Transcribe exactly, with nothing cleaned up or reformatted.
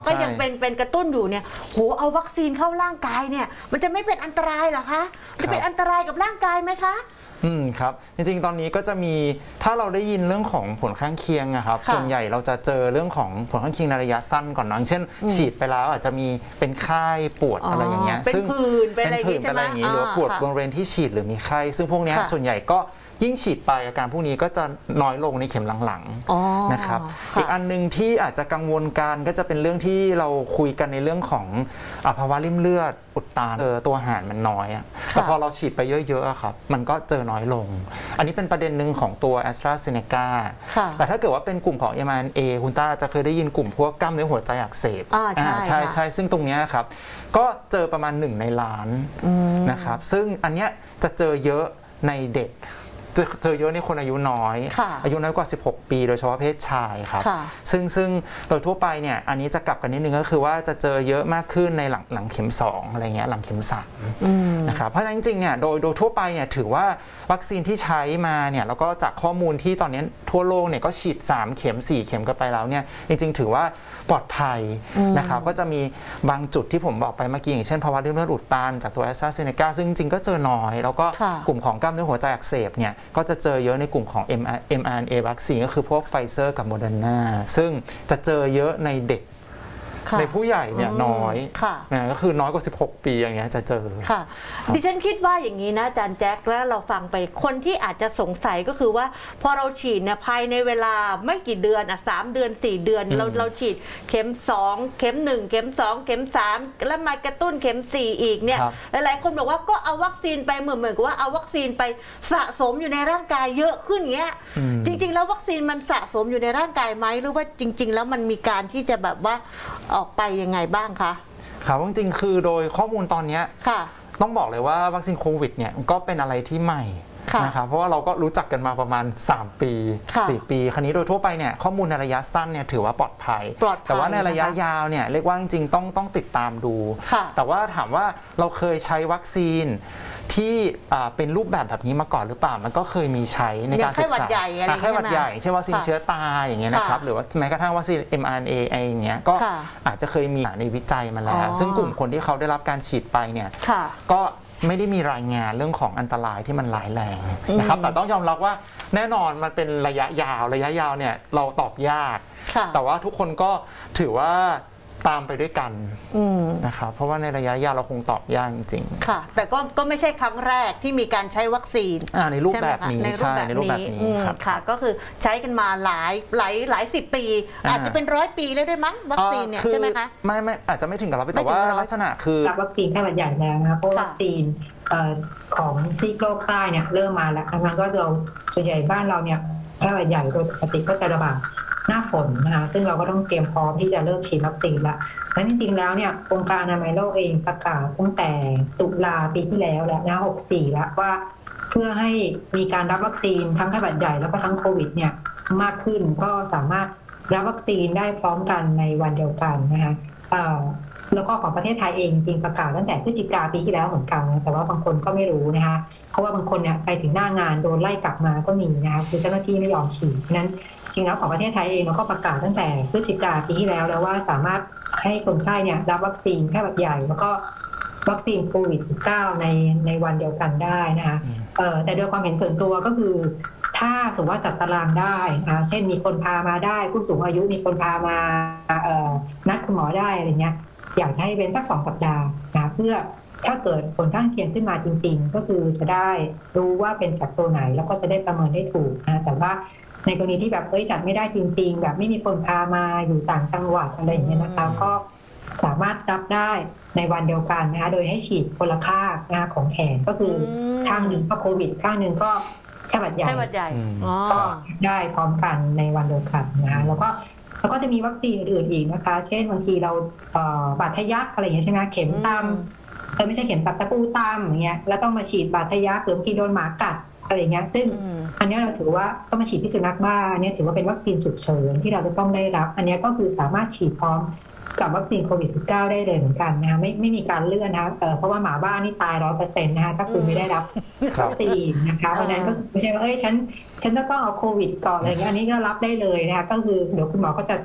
ก็ยังเป็นเป็นกระตุ้นอยู่เนี่ยโหเอาวัคซีนเข้าร่างกายเนี่ยมันจะไม่เป็นอันตรายเหรอคะจะเป็นอันตรายกับร่างกายไหมคะอืมครับจริงๆตอนนี้ก็จะมีถ้าเราได้ยินเรื่องของผลข้างเคียงอะครับส่วนใหญ่เราจะเจอเรื่องของผลข้างเคียงในระยะสั้นก่อนนะเช่นฉีดไปแล้วอาจจะมีเป็นไข้ปวดอะไรอย่างเงี้ยซึ่งเป็นผื่นเป็นอะไรอย่างงี้หรือปวดบริเวณที่ฉีดหรือมีไข้ซึ่งพวกนี้ส่วนใหญ่ก็ยิ่งฉีดไปอาการพวกนี้ก็จะน้อยลงในเข็มหลังๆนะครับอีกอันนึงที่อาจจะกังวลกันก็จะเป็นเรื่องที่เราคุยกันในเรื่องของภาวะริ่มเลือดอุดตันตัวอาหารมันน้อยอะแต่พอเราฉีดไปเยอะๆครับมันก็เจอน้อยลงอันนี้เป็นประเด็นหนึ่งของตัว AstraZeneca แต่ถ้าเกิดว่าเป็นกลุ่มของ เอ็ม อาร์ เอ็น เอ คุณต้าจะเคยได้ยินกลุ่มพวกกล้ามเนื้อหัวใจอักเสบใช่ใช่ซึ่งตรงนี้ครับก็เจอประมาณหนึ่งในล้านนะครับซึ่งอันเนี้ยจะเจอเยอะในเด็กเจอเยอะในคนอายุน้อยอายุน้อยกว่าสิบหกปีโดยเฉพาะเพศชายครับซึ่งซึ่งโดยทั่วไปเนี่ยอันนี้จะกลับกันนิดนึงก็คือว่าจะเจอเยอะมากขึ้นในหลังหลังเข็มสองอะไรเงี้ยหลังเข็มสามนะครับเพราะฉะนั้นจริงๆเนี่ยโดยโดยทั่วไปเนี่ยถือว่าวัคซีนที่ใช้มาเนี่ยแล้วก็จากข้อมูลที่ตอนนี้ทั่วโลกเนี่ยก็ฉีดสามเข็มสี่เข็มกันไปแล้วเนี่ยจริงๆถือว่าปลอดภัยนะครับก็จะมีบางจุดที่ผมบอกไปเมื่อกี้อย่างเช่นภาวะริ่มเลือดอุดตันจากตัว AstraZeneca ซึ่งจริงๆก็เจอน้อยแล้วก็กลุ่มของกล้ามเนื้อหัวใจอักเสบเนี่ยก็จะเจอเยอะในกลุ่มของ เอ็ม อาร์ เอ็น เอ วัคซีนก็คือพวกไฟเซอร์กับโมเดอร์นาซึ่งจะเจอเยอะในเด็กในผู้ใหญ่เนี่ยน้อยนะก็คือน้อยกว่าสิบหกปีอย่างเงี้ยจะเจอค่ะดิฉันคิดว่าอย่างนี้นะอาจารย์แจ็คแล้วเราฟังไปคนที่อาจจะสงสัยก็คือว่าพอเราฉีดเนี่ยภายในเวลาไม่กี่เดือนอ่ะสามเดือนสี่เดือนเราเราฉีดเข็มสองเข็มหนึ่งเข็มสองเข็มสามแล้วมากระตุ้นเข็มสี่อีกเนี่ยหลายๆคนบอกว่าก็เอาวัคซีนไปเหมือนเหมือนกับว่าเอาวัคซีนไปสะสมอยู่ในร่างกายเยอะขึ้นเงี้ยจริงๆแล้ววัคซีนมันสะสมอยู่ในร่างกายไหมหรือว่าจริงๆแล้วมันมีการที่จะแบบว่าออกไปยังไงบ้างคะครับจริงๆคือโดยข้อมูลตอนนี้ต้องบอกเลยว่าวัคซีนโควิดเนี่ยก็เป็นอะไรที่ใหม่นะครับเพราะว่าเราก็รู้จักกันมาประมาณสามปีสี่ปีคราวนี้โดยทั่วไปเนี่ยข้อมูลในระยะสั้นเนี่ยถือว่าปลอดภัยแต่ว่าในระยะยาวเนี่ยเรียกว่าจริงๆต้องต้องติดตามดูแต่ว่าถามว่าเราเคยใช้วัคซีนที่เป็นรูปแบบแบบนี้มาก่อนหรือเปล่ามันก็เคยมีใช้ในการศึกษาแค่หวัดใหญ่เช่นวัคซีนเชื้อตายอย่างเงี้ยนะครับหรือว่าแม้กระทั่งวัคซีน เอ็ม อาร์ เอ็น เอ อะไรอย่างเงี้ยก็อาจจะเคยมีในวิจัยมาแล้วซึ่งกลุ่มคนที่เขาได้รับการฉีดไปเนี่ยก็ไม่ได้มีรายงานเรื่องของอันตรายที่มันร้ายแรงนะครับแต่ต้องยอมรับว่าแน่นอนมันเป็นระยะยาวระยะยาวเนี่ยเราตอบยากแต่ว่าทุกคนก็ถือว่าตามไปด้วยกันนะครับเพราะว่าในระยะยาวเราคงตอบยากจริงๆค่ะแต่ก็ก็ไม่ใช่ครั้งแรกที่มีการใช้วัคซีนในรูปแบบนี้ใช่ในรูปแบบนี้ครับค่ะก็คือใช้กันมาหลายหลายหลายสิบปีอาจจะเป็นร้อยปีแล้วด้วยมั้งวัคซีนเนี่ยใช่ไหมคะไม่ไม่อาจจะไม่ถึงกับร้อยปีแต่ว่าลักษณะคือรับวัคซีนแค่หวัดใหญ่แล้วนะเพราะวัคซีนของซีกโลกใต้เนี่ยเริ่มมาแล้วมันก็เราส่วนใหญ่บ้านเราเนี่ยแค่หวัดใหญ่โดยปกติก็จะระบาดหน้าฝนนะคะซึ่งเราก็ต้องเตรียมพร้อมที่จะเริ่มฉีดวัคซีนละและจริงๆแล้วเนี่ยองค์การอนามัยโลกเองประกาศตั้งแต่ตุลาปีที่แล้วแล้วนะหกสิบสี่แล้วว่าเพื่อให้มีการรับวัคซีนทั้งไข้หวัดใหญ่แล้วก็ทั้งโควิดเนี่ยมากขึ้นก็สามารถรับวัคซีนได้พร้อมกันในวันเดียวกันนะคะแล้วก็ของประเทศไทยเองจริงประกาศตั้งแต่พฤศจิกาปีที่แล้วเหมือนกันนะแต่ว่าบางคนก็ไม่รู้นะคะเพราะว่าบางคนเนี่ยไปถึงหน้างานโดนไล่กลับมาก็มีนะคะคือเจ้าหน้าที่ไม่ยอมฉีดนั้นจริงแล้วของประเทศไทยเองเราก็ประกาศตั้งแต่พฤศจิกาปีที่แล้วแล้วว่าสามารถให้คนไข้เนี่ยรับวัคซีนไข้หวัดใหญ่แล้วก็วัคซีนโควิด สิบเก้า ในในวันเดียวกันได้นะคะเอ่อแต่โดยความเห็นส่วนตัวก็คือถ้าสมมติว่าจัดตารางได้นะเช่นมีคนพามาได้ผู้สูงอายุมีคนพามาเอ่อนัดคุณหมอได้อะไรเงี้ยอยากจะให้เป็นสักสองสัปดาห์นะเพื่อถ้าเกิดผลข้างเคียงขึ้นมาจริงๆก็คือจะได้รู้ว่าเป็นจากตัวไหนแล้วก็จะได้ประเมินได้ถูกนะแต่ว่าในกรณีที่แบบเอ้ยจัดไม่ได้จริงๆแบบไม่มีคนพามาอยู่ต่างจังหวัดอะไรอย่างเงี้ยนะคะก็สามารถรับได้ในวันเดียวกันนะคะโดยให้ฉีดคนละข้างนะคะของแขนก็คือข้างหนึ่งก็โควิดข้างหนึ่งก็ไข้หวัดใหญ่ก็ได้พร้อมกันในวันเดียวกันนะคะแล้วก็แล้วก็จะมีวัคซีนอื่นๆอีกนะคะเช่นบางทีเราบาดทะยักอะไรอย่างเงี้ยใช่ไหมเข็มตั้มเออไม่ใช่เข็มตับตะปูตั้มอย่างเงี้ยแล้วต้องมาฉีดบาดทะยักหรือบางทีโดนหมากัดอะไรอย่างเงี้ยซึ่งอันนี้เราถือว่าต้องมาฉีดที่สุนัขบ้าอันนี้ถือว่าเป็นวัคซีนฉุกเฉินที่เราจะต้องได้รับอันนี้ก็คือสามารถฉีดพร้อมกับวัคซีนโควิด สิบเก้า ได้เลยเหมือนกันนะคะไม่ไม่มีการเลื่อนนะคะเออเพราะว่าหมาบ้านนี่ตายร้อยเปอร์เซ็นต์นะคะถ้าคุณไม่ได้รับวัคซีนนะคะเพราะนั้นก็ไม่ใช่ว่าเอ้ยฉันฉันจะต้องเอาโควิดก่อนอะไรเงี้ยอันนี้ก็รับได้เลยนะคะก็คือเดี๋ยวคุณหมอก็จะ